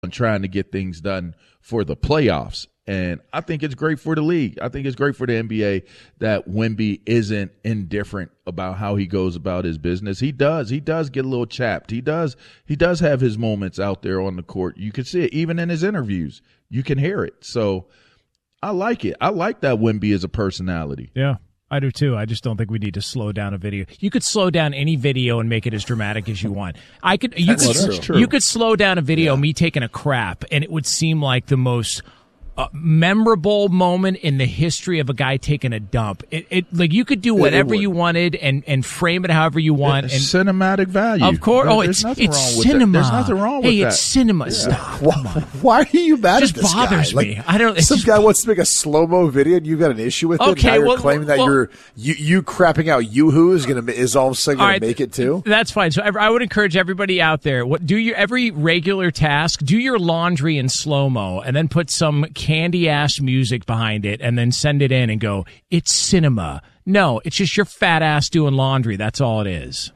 and trying to get things done for the playoffs. And I think it's great for the league. I think it's great for the NBA that Wemby isn't indifferent about how he goes about his business. He does get a little chapped. He does have his moments out there on the court. You can see it even in his interviews. You can hear it. So I like it. I like that Wemby is a personality. Yeah, I do too. I just don't think we need to slow down a video. You could slow down any video and make it as dramatic as you want. That's true. You could slow down a video of me taking a crap, and it would seem like the most memorable moment in the history of a guy taking a dump. Like you could do whatever you wanted and frame it however you want. And cinematic value. Of course. There's nothing wrong with cinema. There's nothing wrong with that. Hey, it's cinema. Stop. Why are you mad at this guy? It just bothers me. I don't. Some guy wants to make a slow-mo video and you've got an issue with it. Okay, now you're claiming that you crapping out Yoo-Hoo is all of a sudden going to make it too. That's fine. So I would encourage everybody out there. Every regular task, do your laundry in slow-mo and then put some candy-ass music behind it and then send it in and go, it's cinema. No, it's just your fat ass doing laundry. That's all it is.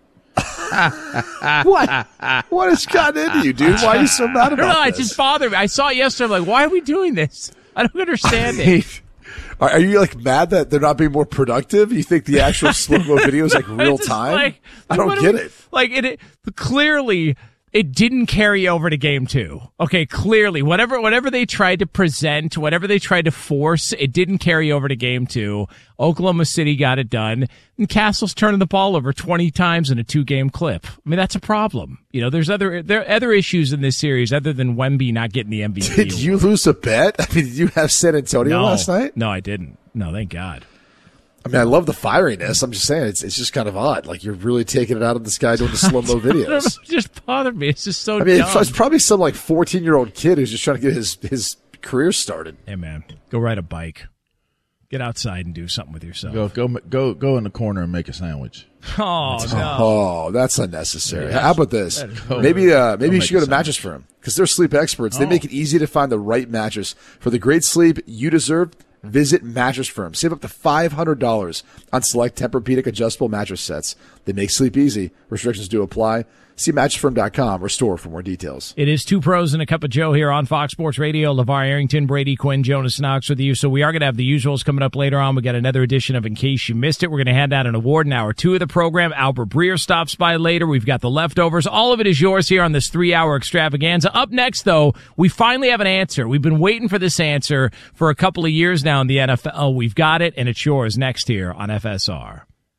What has gotten into you, dude? Why are you so mad about this? It just bothered me. I saw it yesterday. I'm like, why are we doing this? I don't understand it. Are you like mad that they're not being more productive? You think the actual slow-mo video is like real time? I don't get it. Like it clearly. It didn't carry over to game 2. Okay, clearly, whatever they tried to present, whatever they tried to force, it didn't carry over to game 2. Oklahoma City got it done, and Castle's turning the ball over 20 times in a 2-game clip. I mean, that's a problem. You know, there are other issues in this series other than Wemby not getting the MVP. Did you lose a bet? I mean, did you have San Antonio last night? No, I didn't. No, thank God. I mean, I love the fieriness. I'm just saying, it's just kind of odd. Like, you're really taking it out of this guy doing the slow-mo videos. It just bothered me. It's just so dumb. It's probably some, 14-year-old kid who's just trying to get his career started. Hey, man, go ride a bike. Get outside and do something with yourself. Go in the corner and make a sandwich. Oh, no. Oh, that's unnecessary. How about this? Maybe you should go to Mattress Firm because they're sleep experts. They make it easy to find the right mattress for the great sleep you deserve. Visit Mattress Firm. Save up to $500 on select Tempur-Pedic adjustable mattress sets. They make sleep easy. Restrictions do apply. See mattressfirm.com or store for more details. It is Two Pros and a Cup of Joe here on Fox Sports Radio. LeVar Arrington, Brady Quinn, Jonas Knox with you. So we are going to have the usuals coming up later on. We got another edition of In Case You Missed It. We're going to hand out an award in hour 2 of the program. Albert Breer stops by later. We've got the leftovers. All of it is yours here on this 3-hour extravaganza. Up next, though, we finally have an answer. We've been waiting for this answer for a couple of years now in the NFL. We've got it, and it's yours next here on FSR.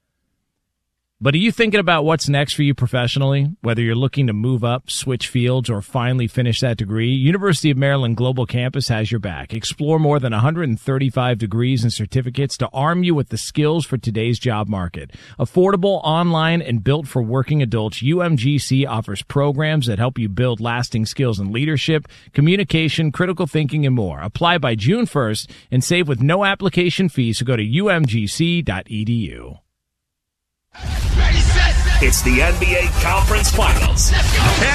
But are you thinking about what's next for you professionally? Whether you're looking to move up, switch fields, or finally finish that degree, University of Maryland Global Campus has your back. Explore more than 135 degrees and certificates to arm you with the skills for today's job market. Affordable, online, and built for working adults, UMGC offers programs that help you build lasting skills in leadership, communication, critical thinking, and more. Apply by June 1st and save with no application fees, so go to umgc.edu. It's the NBA Conference Finals.